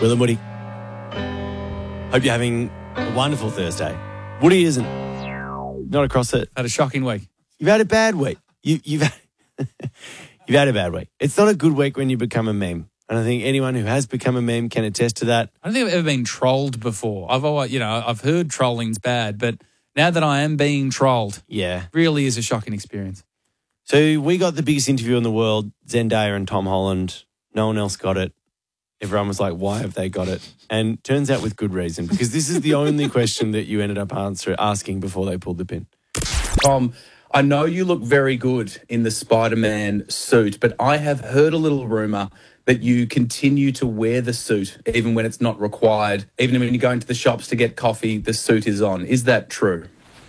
Will and Woody. Hope you're having a wonderful Thursday. Woody isn't. Not across it. Had a shocking week. You've had a bad week. You've had, you've had a bad week. It's not a good week when you become a meme. And I think anyone who has become a meme can attest to that. I don't think I've ever been trolled before. I've heard trolling's bad, but now that I am being trolled, Yeah. really is a shocking experience. So we got the biggest interview in the world, Zendaya and Tom Holland. No one else got it. Everyone was like, why have they got it? And turns out with good reason, because this is the only question that you ended up asking before they pulled the pin. Tom, I know you look very good in the Spider-Man suit, but I have heard a little rumour that you continue to wear the suit even when it's not required. Even when you go into the shops to get coffee, the suit is on. Is that true?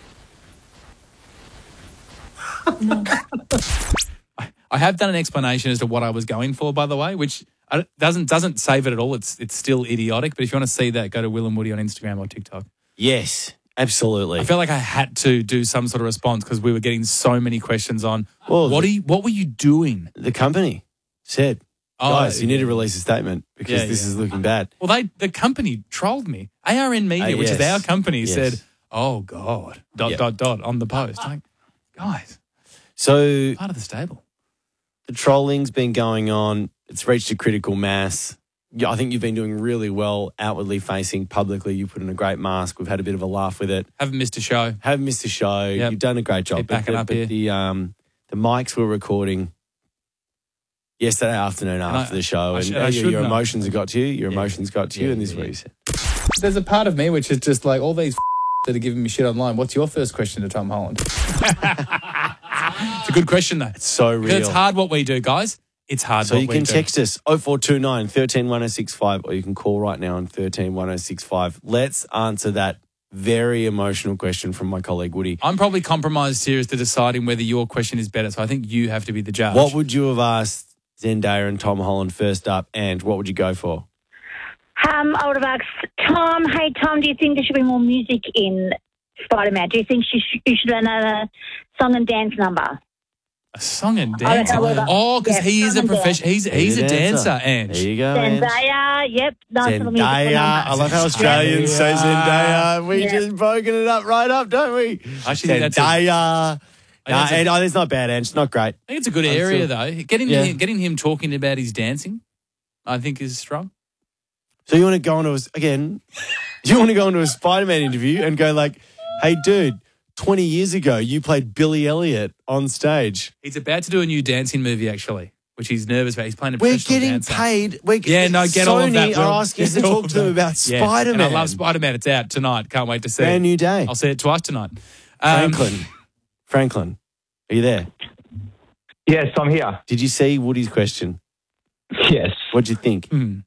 I have done an explanation as to what I was going for, by the way, which doesn't save it at all. It's still idiotic. But if you want to see that, go to Will and Woody on Instagram or TikTok. Yes, absolutely. I felt like I had to do some sort of response because we were getting so many questions on what were you doing? The company said, guys, you need to release a statement because this is looking bad. Well, the company trolled me. ARN Media, which is our company, said, "Oh God, ... on the post." Like, guys, so part of the stable. The trolling's been going on. It's reached a critical mass. Yeah, I think you've been doing really well outwardly facing publicly. You put in a great mask. We've had a bit of a laugh with it. Haven't missed a show. Haven't missed a show. Yep. You've done a great job. Keep backing up here. The mics were recording yesterday afternoon after the show, and your emotions have got to you. Your emotions got to you, and this is what you said. There's a part of me which is just like all these that are giving me shit online. What's your first question to Tom Holland? It's a good question, though. It's so real. It's hard what we do, guys. It's hard so what we do. So you can text us 0429 13 1065 or you can call right now on 13 1065. Let's answer that very emotional question from my colleague Woody. I'm probably compromised here as to deciding whether your question is better, so I think you have to be the judge. What would you have asked Zendaya and Tom Holland first up, and what would you go for? I would have asked Tom, hey, Tom, do you think there should be more music in Spider-Man? Do you think you should run a song and dance number? A song and dance? Oh, because he is a professional. He's a dancer, Ange. There you go, Zendaya, yep. Nice little music. Zendaya. I love how Australians say Zendaya. We just broken it up right up, don't we? Actually, Zendaya. It's not bad, Ange. It's not great. I think it's a good area, though. Getting him talking about his dancing, I think, is strong. So you want to go into a Spider-Man interview and go like, hey, dude, 20 years ago, you played Billy Elliot on stage. He's about to do a new dancing movie, actually, which he's nervous about. He's playing a professional dancer. Paid. Get all of that. Sony are asking us to talk to them about Spider-Man. And I love Spider-Man. It's out tonight. Can't wait to see it. Brand new day. I'll see it twice tonight. Franklin, are you there? Yes, I'm here. Did you see Woody's question? Yes. What'd you think?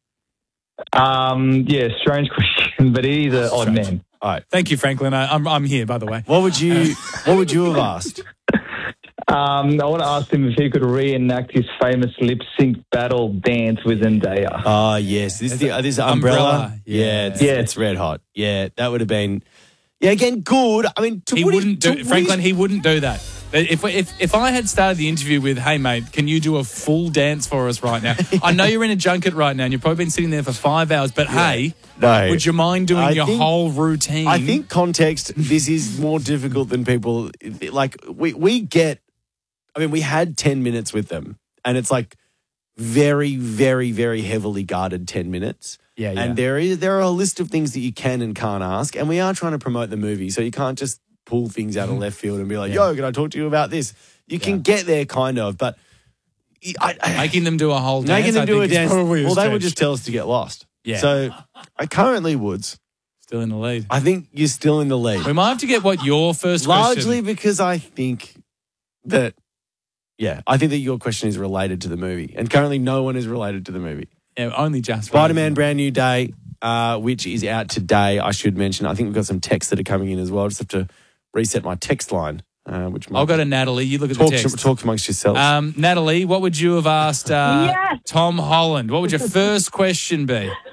Strange question, but he's an odd man. All right. Thank you, Franklin. I'm here, by the way. What would you have asked? I want to ask him if he could reenact his famous lip sync battle dance with Zendaya. Oh, yes. This is Umbrella. Yeah. It's red hot. Yeah, that would have been. Yeah, again, good. I mean, he wouldn't do that. If I had started the interview with, hey, mate, can you do a full dance for us right now? I know you're in a junket right now and you've probably been sitting there for 5 hours, but would you mind doing your whole routine? I think context, this is more difficult than people, like, we get, I mean, we had 10 minutes with them and it's like very, very, very heavily guarded 10 minutes. Yeah. And there are a list of things that you can and can't ask, and we are trying to promote the movie, so you can't just pull things out of left field and be like, yo, can I talk to you about this? You can get there kind of, but making them do a whole dance. Making them do a dance. Well, they would just tell us to get lost. Yeah. So I currently Woods. Still in the lead. I think you're still in the lead. We might have to get what your first largely because I think that your question is related to the movie, and currently no one is related to the movie. Yeah, only just Spider-Man Brand New Day, which is out today, I should mention. I think we've got some texts that are coming in as well. I just have to reset my text line. I'll go to Natalie. You look at the text. Talk amongst yourselves. Natalie, what would you have asked Tom Holland? What would your first question be?